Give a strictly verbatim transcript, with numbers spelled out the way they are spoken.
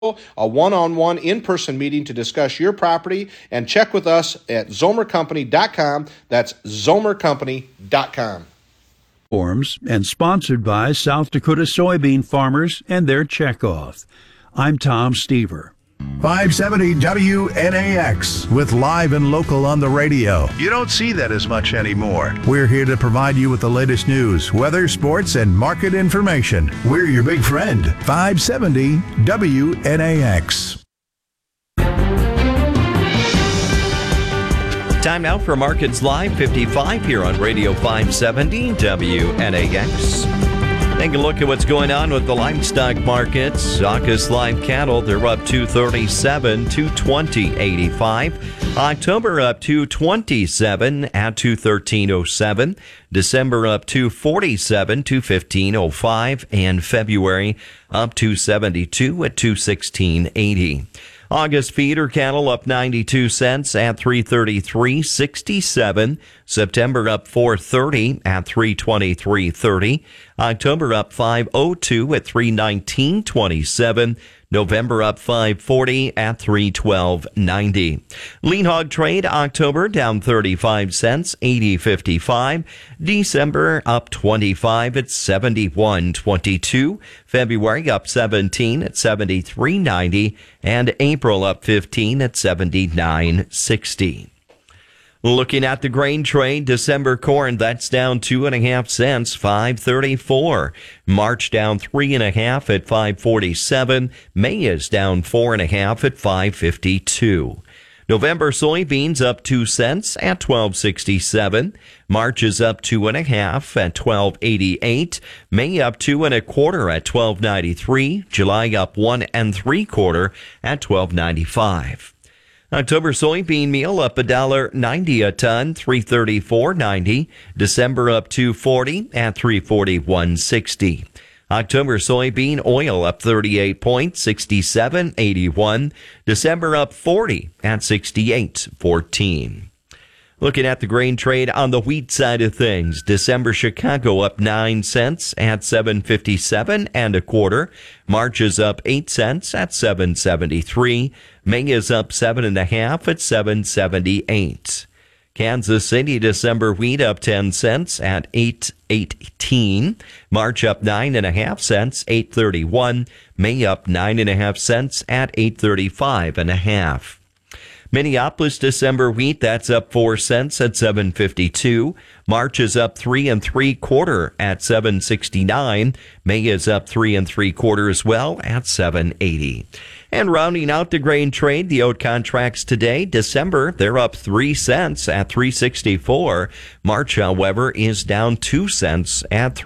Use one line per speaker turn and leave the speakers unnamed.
a one-on-one in-person meeting to discuss your property, and check with us at zomer company dot com. That's zomer company dot com.
Forms and sponsored by South Dakota soybean farmers and their checkoff. I'm Tom Stever.
five seventy W N A X with live and local on the radio. You don't see that as much anymore. We're here to provide you with the latest news, weather, sports, and market information. We're your big friend. five seventy W N A X.
Time now for Markets Live fifty-five here on Radio five seventy W N A X. Take a look at what's going on with the livestock markets. August live cattle, they're up two thirty-seven, two twenty eighty-five. October up two twenty-seven at two thirteen oh seven. December up two forty-seven, two fifteen oh five. And February up two seventy-two at two sixteen eighty. August feeder cattle up ninety-two cents at three thirty-three sixty-seven. September up four thirty at three twenty-three thirty. October up five oh two at three nineteen twenty-seven. November up five forty at three twelve ninety. Lean hog trade October down thirty-five cents, eighty fifty-five. December up twenty-five at seventy-one twenty-two. February up seventeen at seventy-three ninety, and April up fifteen at seventy-nine sixty. Looking at the grain trade, December corn, that's down two and a half cents, five thirty-four. March down three and a half at five forty-seven. May is down four and a half at five fifty-two. November soybeans up two cents at twelve sixty-seven. March is up two and a half at twelve eighty-eight. May up two and a quarter at twelve ninety-three. July up one and three quarter at twelve ninety-five. October soybean meal up one dollar ninety a ton, three thirty-four ninety. December up two forty at three forty-one sixty. October soybean oil up thirty-eight points, sixty-seven eighty-one. December up forty at sixty-eight fourteen. Looking at the grain trade on the wheat side of things, December Chicago up nine cents at seven fifty-seven and a quarter. March is up eight cents at seven seventy-three. May is up seven and a half at seven seventy-eight. Kansas City December wheat up ten cents at eight eighteen. March up nine and a half cents, eight thirty-one. May up nine and a half cents at eight thirty-five and a half. Minneapolis December wheat, that's up four cents at seven fifty-two. March is up three and three quarter at seven sixty-nine. May is up three and three quarter as well at seven eighty. And rounding out the grain trade, the oat contracts today, December, they're up three cents at three sixty-four. March, however, is down two cents at